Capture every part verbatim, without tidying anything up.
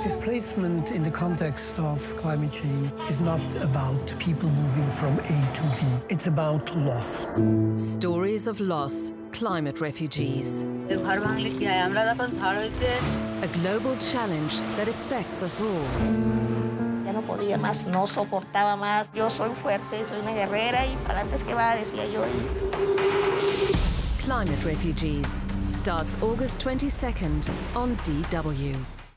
Displacement in the context of climate change is not about people moving from A to B. It's about loss. Stories of loss, climate refugees. A global challenge that affects us all. Ya no podía más, no soportaba más. Yo soy fuerte, soy una guerrera y para antes que va, decía yo. Climate Refugees starts August twenty-second on D W.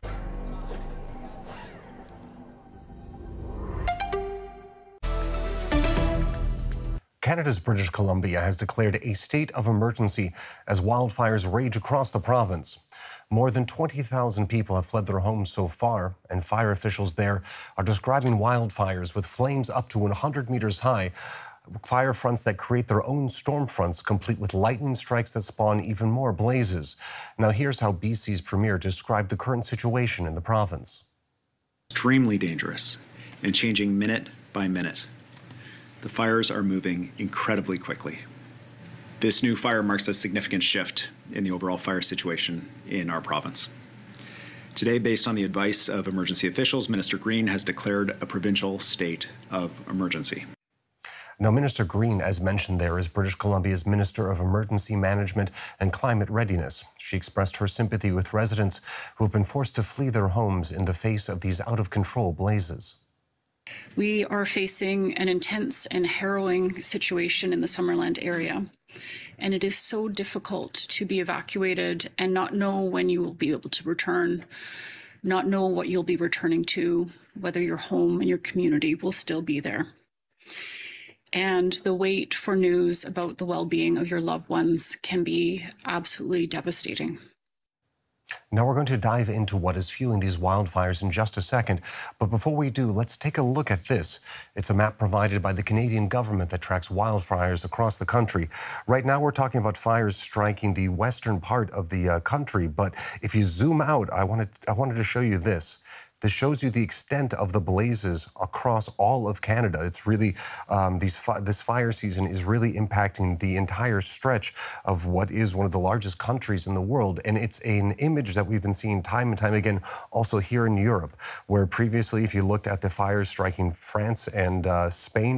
Canada's British Columbia has declared a state of emergency as wildfires rage across the province. More than twenty thousand people have fled their homes so far, and fire officials there are describing wildfires with flames up to one hundred meters high, fire fronts that create their own storm fronts, complete with lightning strikes that spawn even more blazes. Now here's how B C's Premier described the current situation in the province. Extremely dangerous and changing minute by minute. The fires are moving incredibly quickly. This new fire marks a significant shift in the overall fire situation in our province. Today, based on the advice of emergency officials, Minister Green has declared a provincial state of emergency. Now, Minister Green, as mentioned there, is British Columbia's Minister of Emergency Management and Climate Readiness. She expressed her sympathy with residents who have been forced to flee their homes in the face of these out-of-control blazes. We are facing an intense and harrowing situation in the Summerland area, and it is so difficult to be evacuated and not know when you will be able to return, not know what you'll be returning to, whether your home and your community will still be there. And the wait for news about the well-being of your loved ones can be absolutely devastating. Now we're going to dive into what is fueling these wildfires in just a second. But before we do, let's take a look at this. It's a map provided by the Canadian government that tracks wildfires across the country. Right now we're talking about fires striking the western part of the uh, country. But if you zoom out, I wanted, I wanted to show you this. This shows you the extent of the blazes across all of Canada. It's really, um, these fi this fire season is really impacting the entire stretch of what is one of the largest countries in the world. And it's an image that we've been seeing time and time again also here in Europe, where previously, if you looked at the fires striking France and uh, Spain,